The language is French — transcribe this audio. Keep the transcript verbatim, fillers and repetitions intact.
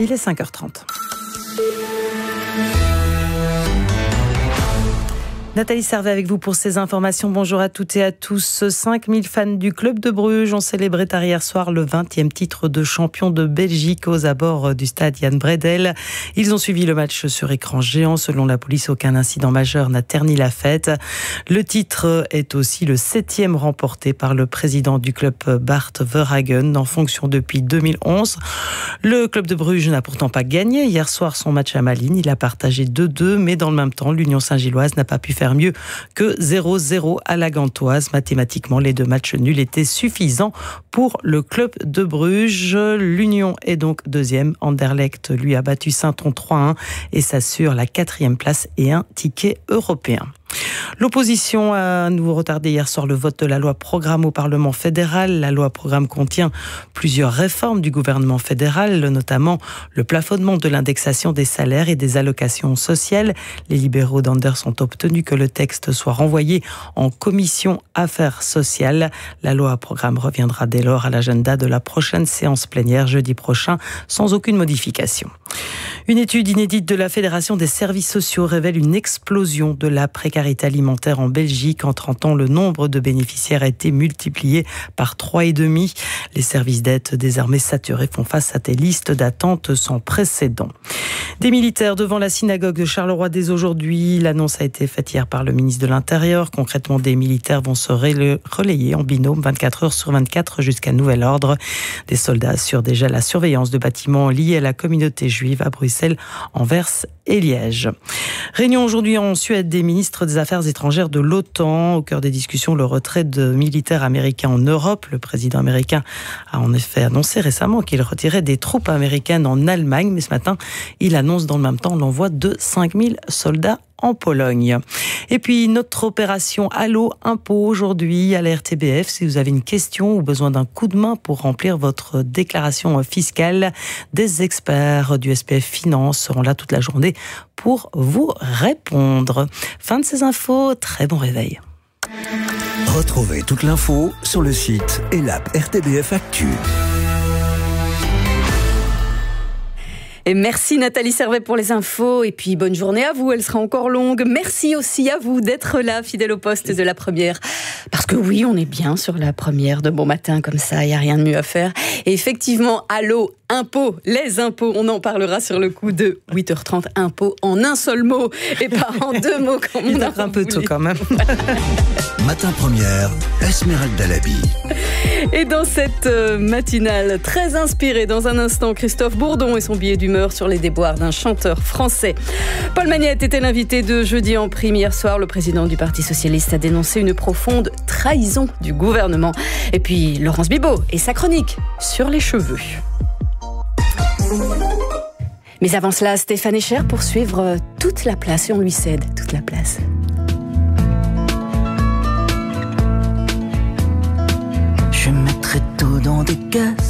Il est cinq heures trente. Nathalie Servet avec vous pour ces informations. Bonjour à toutes et à tous. cinq mille fans du club de Bruges ont célébré hier soir le vingtième titre de champion de Belgique aux abords du stade Jan Bredel. Ils ont suivi le match sur écran géant. Selon la police, aucun incident majeur n'a terni la fête. Le titre est aussi le septième remporté par le président du club Bart Verhagen, en fonction depuis deux mille onze. Le club de Bruges n'a pourtant pas gagné hier soir son match à Malines. Il a partagé deux deux, mais dans le même temps, l'Union Saint-Gilloise n'a pas pu faire mieux que zéro zéro à la Gantoise. Mathématiquement, les deux matchs nuls étaient suffisants pour le club de Bruges. L'Union est donc deuxième. Anderlecht lui a battu Saint-Ouen trois un et s'assure la quatrième place et un ticket européen. L'opposition a à nouveau retardé hier soir le vote de la loi programme au Parlement fédéral. La loi programme contient plusieurs réformes du gouvernement fédéral, notamment le plafonnement de l'indexation des salaires et des allocations sociales. Les libéraux d'Anders ont obtenu que le texte soit renvoyé en commission affaires sociales. La loi programme reviendra dès lors à l'agenda de la prochaine séance plénière jeudi prochain, sans aucune modification. Une étude inédite de la Fédération des services sociaux révèle une explosion de la précarité alimentaire en Belgique. En trente ans, le nombre de bénéficiaires a été multiplié par trois virgule cinq. Les services d'aide désormais saturés font face à des listes d'attente sans précédent. Des militaires devant la synagogue de Charleroi dès aujourd'hui. L'annonce a été faite hier par le ministre de l'Intérieur. Concrètement, des militaires vont se relayer en binôme vingt-quatre heures sur vingt-quatre jusqu'à nouvel ordre. Des soldats assurent déjà la surveillance de bâtiments liés à la communauté juive à Bruxelles, Anvers et Liège. Réunion aujourd'hui en Suède des ministres des Affaires étrangères de l'OTAN. Au cœur des discussions, le retrait de militaires américains en Europe. Le président américain a en effet annoncé récemment qu'il retirait des troupes américaines en Allemagne. Mais ce matin, il annonce dans le même temps l'envoi de cinq mille soldats en Pologne. Et puis notre opération Allo Impôt aujourd'hui à la R T B F. Si vous avez une question ou besoin d'un coup de main pour remplir votre déclaration fiscale, des experts du S P F Finance seront là toute la journée pour vous répondre. Fin de ces infos, très bon réveil. Retrouvez toute l'info sur le site et l'app R T B F Actu. Et merci Nathalie Servet pour les infos et puis bonne journée à vous, elle sera encore longue. Merci aussi à vous d'être là, fidèle au poste de la première. Parce que oui, on est bien sur la première de bon matin comme ça, il n'y a rien de mieux à faire. Et effectivement, allô, impôts, les impôts, on en parlera sur le coup de huit heures trente, impôts en un seul mot et pas en deux mots comme on a un peu tôt quand même. Matin première, Esmeralda Labi. Et dans cette matinale très inspirée, dans un instant, Christophe Bourdon et son billet d'humeur sur les déboires d'un chanteur français. Paul Magnette était l'invité de Jeudi en prime. Hier soir, le président du Parti socialiste a dénoncé une profonde trahison du gouvernement. Et puis Laurence Bibeau et sa chronique sur les cheveux. Mais avant cela, Stéphane Echer pour suivre toute la place et on lui cède toute la place. Je mettrai tout dans des cases,